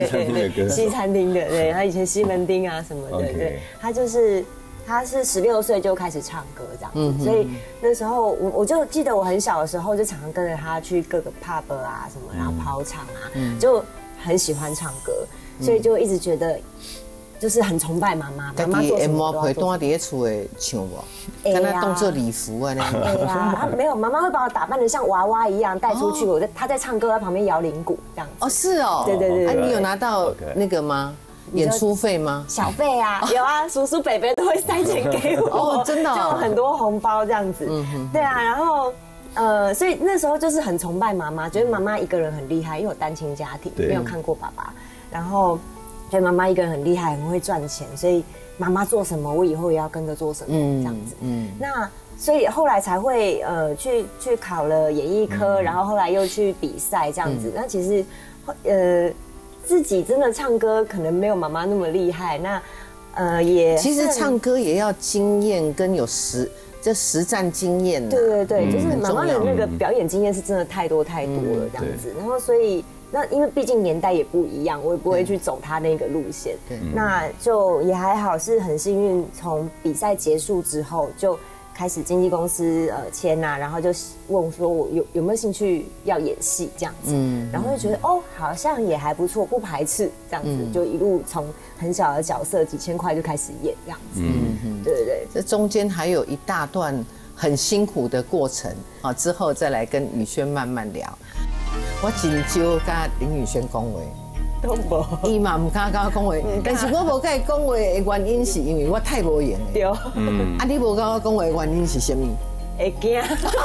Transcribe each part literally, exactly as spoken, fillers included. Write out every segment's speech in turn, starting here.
餐厅的歌手， 西餐厅的，对，他以前西门町啊什么的， Okay. 对，他就是他是十六岁就开始唱歌这样子，嗯、所以那时候我我就记得我很小的时候就常常跟着他去各个 pub 啊什么，然后跑场啊，嗯、就很喜欢唱歌，所以就一直觉得。就是很崇拜妈妈，妈妈做什么都要做。 单在厝的唱无，跟他当做礼服啊那样。 对呀，没有，妈妈会把我打扮得像娃娃一样带出去，我在她在唱歌，在旁边摇铃鼓这样子。 哦，是哦。 对对对。 啊，你有拿到那个吗？演出费吗？ 小费啊，有啊，叔叔伯伯都会塞钱给我。 哦，真的。 就很多红包这样子。嗯哼。对啊，然后呃，所以那时候就是很崇拜妈妈，觉得妈妈一个人很厉害，因为我单亲家庭，没有看过爸爸，然后。所以妈妈一个人很厉害，很会赚钱，所以妈妈做什么，我以后也要跟着做什么，这样子。嗯，那所以后来才会呃去去考了演艺科，然后后来又去比赛这样子。那其实呃自己真的唱歌可能没有妈妈那么厉害，那呃也其实唱歌也要经验跟有实这实战经验。 对对对，就是妈妈的那个表演经验是真的太多太多了这样子，然后所以。那因为毕竟年代也不一样，我也不会去走他那个路线。那就也还好，是很幸运，从比赛结束之后就开始经纪公司呃签呐，然后就问我说我有有没有兴趣要演戏这样子，嗯，然后就觉得哦好像也还不错，不排斥这样子，嗯、就一路从很小的角色几千块就开始演这样子，嗯嗯，对对对， 这中间还有一大段很辛苦的过程啊，之后再来跟宇轩慢慢聊。我真少甲林宇轩讲话， 都无， 伊嘛唔敢甲我讲话，但是我无甲伊讲话的原因是因为我太无闲了。 对， 嗯，啊，你无甲我讲话的原因是什么？ 会惊。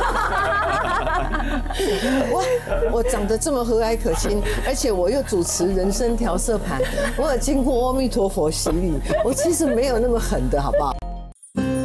我我长得这么和蔼可亲，而且我又主持人生调色盘，我有经过阿弥陀佛洗礼，我其实没有那么狠的好不好？